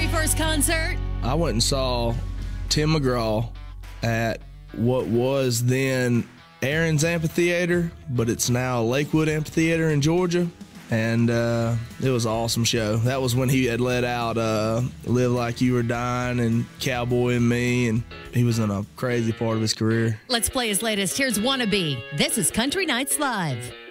very first concert? I went and saw Tim McGraw at what was then Aaron's Amphitheater, but it's now Lakewood Amphitheater in Georgia. And it was an awesome show. That was when he had let out Live Like You Were Dying and Cowboy and Me, and he was in a crazy part of his career. Let's play his latest. Here's Wannabe. This is Country Nights Live.